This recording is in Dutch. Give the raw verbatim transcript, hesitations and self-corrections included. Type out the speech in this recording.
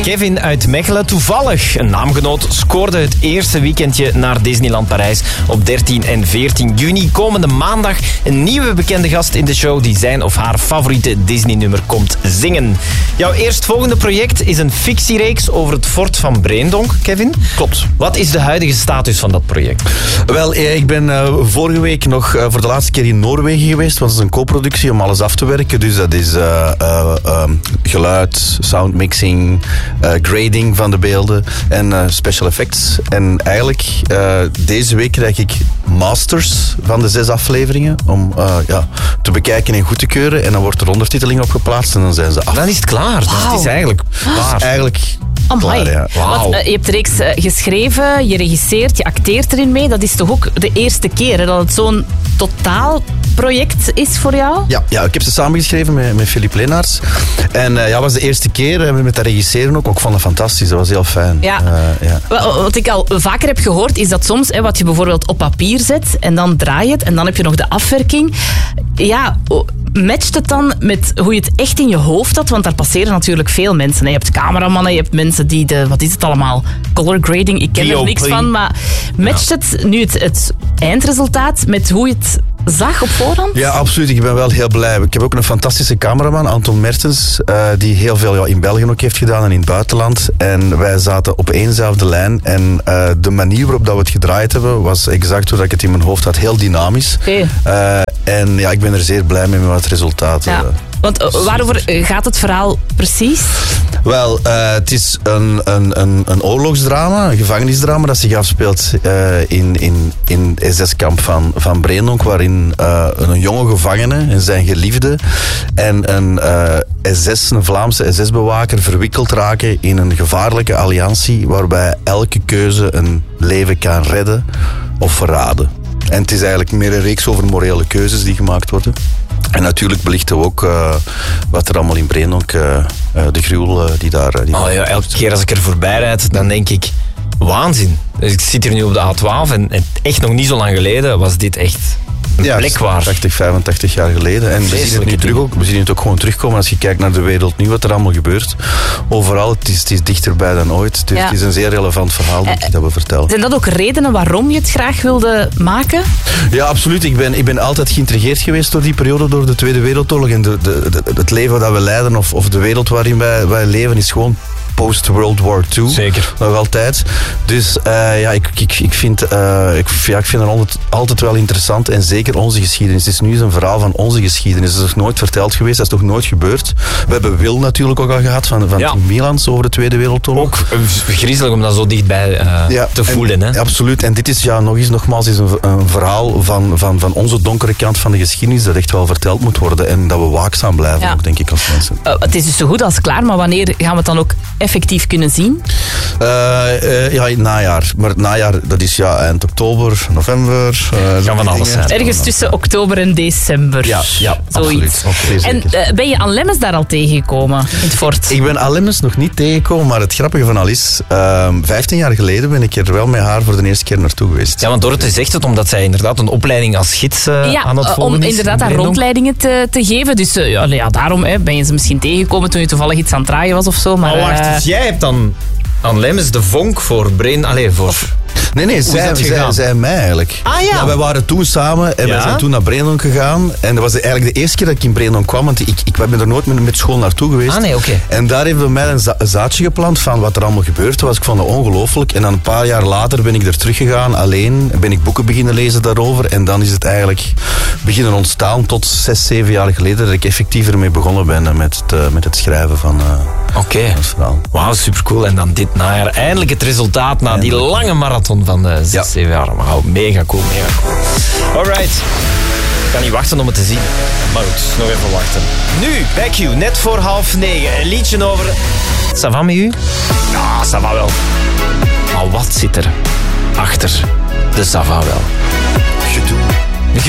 Kevin uit Mechelen. Toevallig, een naamgenoot, scoorde het eerste weekendje naar Disneyland Parijs op dertien en veertien juni. Komende maandag een nieuwe bekende gast in de show die zijn of haar favoriete Disney-nummer komt zingen. Jouw eerstvolgende project is een fictiereeks over het fort van Breendonk, Kevin. Klopt. Wat is de huidige status van dat project? Wel, ik ben uh, vorige week nog uh, voor de laatste keer in Noorwegen geweest. Want het is een co-productie om alles af te werken. Dus dat is uh, uh, uh, geluid, soundmixing, uh, grading van de beelden en uh, special effects. En eigenlijk, uh, deze week krijg ik masters van de zes afleveringen om uh, ja, te bekijken en goed te keuren. En dan wordt er ondertiteling op geplaatst en dan zijn ze af. Dan is het klaar. Dus Wow. het is eigenlijk klaar. Eigenlijk Amai. klaar, ja. Wauw. Want, uh, je hebt de reeks uh, geschreven, je regisseert, je acteert erin mee. Dat is toch ook de eerste keer hè, dat het zo'n totaalproject is voor jou? Ja, ja, ik heb ze samengeschreven met, met Philippe Leenaerts. En uh, ja, dat was de eerste keer. En met dat regisseren ook. Ik vond dat fantastisch. Dat was heel fijn. Ja. Uh, ja. Wa- Wat ik al vaker heb gehoord, is dat soms hè, wat je bijvoorbeeld op papier zet en dan draai je het en dan heb je nog de afwerking. Ja, o- matcht het dan met hoe je het echt in je hoofd had? Want daar passeren natuurlijk veel mensen. hè. Je hebt cameramannen, je hebt mensen die de, wat is het allemaal, color grading, ik ken D O P. er niks van. Maar matcht het nu het, het eindresultaat met hoe je het zag op voorhand? Ja, absoluut. Ik ben wel heel blij. Ik heb ook een fantastische cameraman, Anton Mertens, uh, die heel veel ja, in België ook heeft gedaan en in het buitenland. En wij zaten op éénzelfde lijn. En uh, de manier waarop dat we het gedraaid hebben, was exact hoe ik het in mijn hoofd had. Heel dynamisch. Oké. Uh, en ja, ik ben er zeer blij mee met het resultaat. Ja. Uh, Want uh, waarover uh, gaat het verhaal precies? Wel, uh, het is een, een, een, een oorlogsdrama, een gevangenisdrama dat zich afspeelt uh, in, in, in het S S-kamp van, van Breendonk, waarin uh, een jonge gevangene en zijn geliefde en een uh, S S, een Vlaamse S S-bewaker verwikkeld raken in een gevaarlijke alliantie waarbij elke keuze een leven kan redden of verraden. En het is eigenlijk meer een reeks over morele keuzes die gemaakt worden. En natuurlijk belichten we ook uh, wat er allemaal in Breendonk, uh, uh, de gruwel uh, die daar... Uh, die Oh ja, elke keer als ik er voorbij rijd, dan denk ik, waanzin. Dus ik zit hier nu op de A twaalf en, en echt nog niet zo lang geleden was dit echt een ja, plek waar. tachtig, vijfentachtig jaar geleden. En we zien, het nu Vreselijke terug ook, we zien het ook gewoon terugkomen als je kijkt naar de wereld nu, wat er allemaal gebeurt. Overal, het is, het is dichterbij dan ooit. Dus Ja. het is een zeer relevant verhaal, denk ik, dat we vertellen. Zijn dat ook redenen waarom je het graag wilde maken? Ja, absoluut. Ik ben, ik ben altijd geïntrigeerd geweest door die periode, door de Tweede Wereldoorlog. En de, de, de, het leven dat we leiden, of, of de wereld waarin wij, wij leven, is gewoon post-World War Two. Zeker. Nog altijd. Dus uh, ja, ik, ik, ik, vind, uh, ik, ja, ik vind het altijd, altijd wel interessant. En zeker onze geschiedenis. Het is nu eens een verhaal van onze geschiedenis. Dat is nog nooit verteld geweest. Dat is nog nooit gebeurd. We hebben Wil natuurlijk ook al gehad van, van Ja. Tim Milans over de Tweede Wereldoorlog. Ook uh, griezelig om dat zo dichtbij uh, Ja, te en- voelen. Hè? Absoluut. En dit is ja, nog eens nogmaals is een, een verhaal van, van, van onze donkere kant van de geschiedenis dat echt wel verteld moet worden. En dat we waakzaam blijven, Ja. ook, denk ik, als mensen. Uh, het is dus zo goed als klaar, maar wanneer gaan we het dan ook effectief kunnen zien? Uh, uh, ja, in het najaar. Maar het najaar, dat is ja, eind oktober, november. Uh, Kan van alles zijn. Ergens tussen oktober en december. Ja, ja, Zoiets. absoluut. Zeer En zeker. uh, ben je aan Lemmens daar al tegengekomen in het fort? Ik ben Alemnes nog niet tegengekomen, maar het grappige van al is, uh, vijftien jaar geleden ben ik er wel met haar voor de eerste keer naartoe geweest. Ja, want Dorothee zegt het omdat zij inderdaad een opleiding als gids uh, Ja, aan het uh, volgen om is. inderdaad in daar Breendonk. rondleidingen te, te geven. Dus uh, ja, ja, daarom hè, ben je ze misschien tegengekomen toen je toevallig iets aan het draaien was of zo. Maar, Oh, wacht, uh, dus jij hebt dan aan Lemmens de vonk voor Brain... Allee, voor... Nee, nee, is zij, dat zij, gegaan? zij mij eigenlijk. Ah, ja. Wij waren toen samen en Ja? wij zijn toen naar Breendonk gegaan. En dat was eigenlijk de eerste keer dat ik in Breendonk kwam, want ik, ik ben er nooit met, met school naartoe geweest. Ah, nee, oké. En daar hebben we mij een, za- een zaadje geplant van wat er allemaal gebeurd was. Ik vond het ongelooflijk. En dan een paar jaar later ben ik er teruggegaan, alleen. En ben ik boeken beginnen lezen daarover. En dan is het eigenlijk beginnen ontstaan tot zes, zeven jaar geleden dat ik effectief ermee begonnen ben met het, uh, met het schrijven van uh, Oké. het verhaal. Wauw, supercool. En dan dit najaar. Eindelijk het resultaat na die lange marathon van uh, zes, Ja. zeven jaar. Wauw, mega cool, mega cool. Alright. Ik kan niet wachten om het te zien. Maar goed, nog even wachten. Nu, bij Q, net voor half negen. Een liedje over... Ça va met u? Ja, ça va wel. Maar wat zit er achter de ça va wel? Je doet.